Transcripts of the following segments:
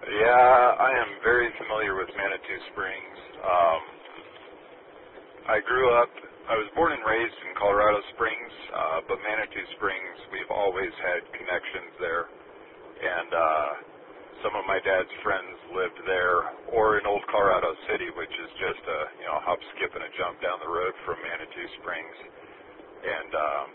Yeah, I am very familiar with Manitou Springs. I was born and raised in Colorado Springs, but Manitou Springs, we've always had connections there. And some of my dad's friends lived there, or in Old Colorado City, which is just a hop, skip, and a jump down the road from Manitou Springs. And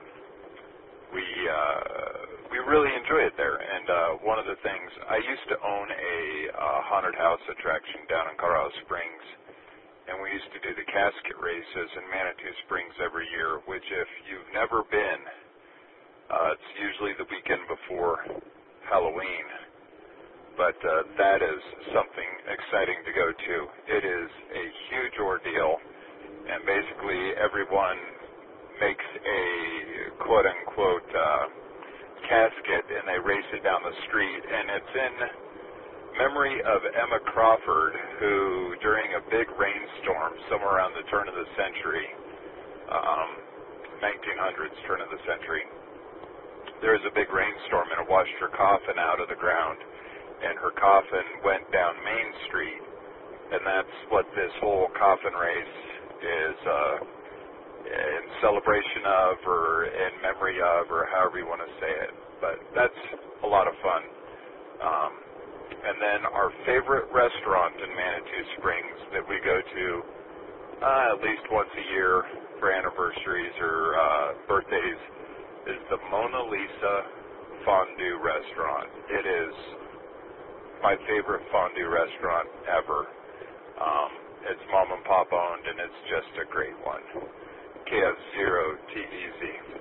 we really enjoy it there. And one of the things, I used to own a haunted house attraction down in Colorado Springs, and we used to do the casket races in Manitou Springs every year, which if you've never been, it's usually the weekend before Halloween, but that is something exciting to go to. It is a huge ordeal, and basically everyone makes a quote-unquote casket, and they race it down the street, and it's in memory of Emma Crawford, who during a big rainstorm somewhere around the turn of the century, 1900s turn of the century, there was a big rainstorm and it washed her coffin out of the ground, and her coffin went down Main Street, and that's what this whole coffin race is in celebration of, or in memory of, or however you want to say it. But that's a lot of fun. And then our favorite restaurant in Manitou Springs that we go to at least once a year for anniversaries or birthdays is the Mona Lisa Fondue Restaurant. It is my favorite fondue restaurant ever. It's mom and pop owned, and it's just a great one. KF0TEZ.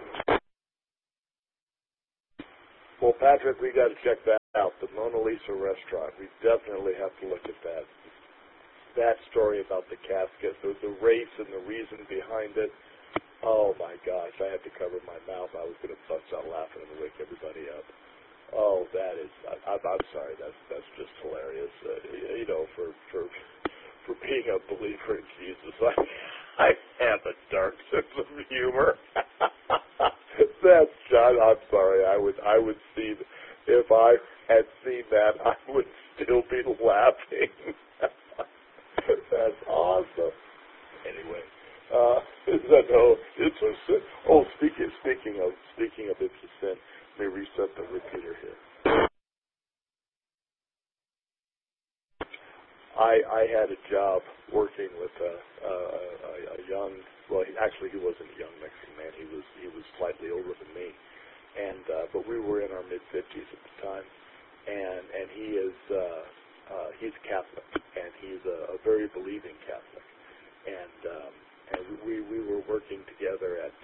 Well, Patrick, we got to check that out, the Mona Lisa restaurant. We definitely have to look at that. That story about the casket, the race and the reason behind it. Oh my gosh, I had to cover my mouth. I was going to bust out laughing and wake everybody up. Oh, that is, I'm sorry, that's just hilarious. For being a believer in Jesus, I have a dark sense of humor. That's John. I'm sorry. I would see, if I had seen that, I would still be laughing. That's awesome. Anyway, it's a sin. Oh, speaking of it's a sin, let me reset the repeater here. I had a job working with a young, well, actually he wasn't a young Mexican man. He was slightly older than me, and but we were in our mid-50s at the time, and he's Catholic, and he's a very believing Catholic, and we were working together at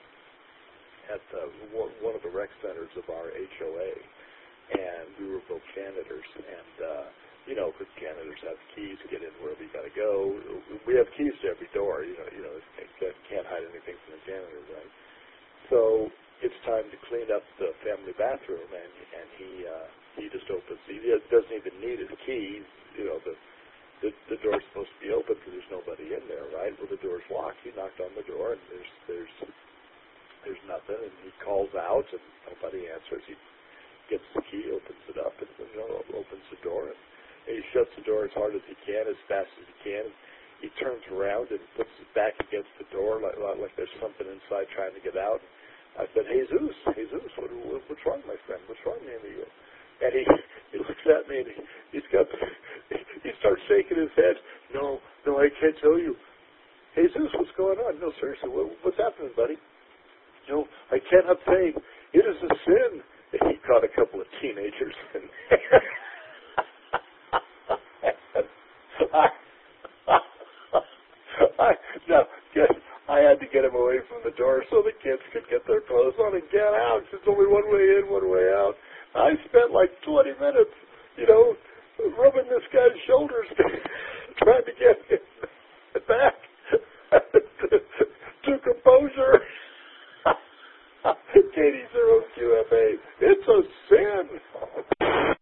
one of the rec centers of our HOA, and we were both janitors, and because janitors have keys to get in wherever you got to go. We have keys to every door. You can't hide anything from the janitor, right? So it's time to clean up the family bathroom, and he just opens. He doesn't even need his keys. The door's supposed to be open because there's nobody in there, right? Well, the door's locked. He knocked on the door, and there's nothing, and he calls out, and nobody answers. He gets the key, opens it up, and opens the door, and he shuts the door as hard as he can, as fast as he can. He turns around and puts his back against the door like there's something inside trying to get out. I said, Jesus, what's wrong, my friend? What's wrong, man? And he looks at me and he starts shaking his head. No, I can't tell you. Jesus, what's going on? No, seriously, what's happening, buddy? No, I cannot say. It is a sin. And he caught a couple of teenagers and I had to get him away from the door so the kids could get their clothes on and get out. There's only one way in, one way out. I spent like 20 minutes, rubbing this guy's shoulders.